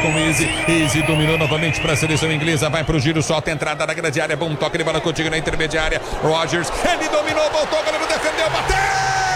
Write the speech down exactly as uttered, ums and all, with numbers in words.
com Easy. Easy dominou novamente para a seleção inglesa. Vai para o giro, solta a entrada da grande área. Bom toque de bola contigo na intermediária. Rodgers, ele dominou, voltou, o goleiro defendeu, bateu!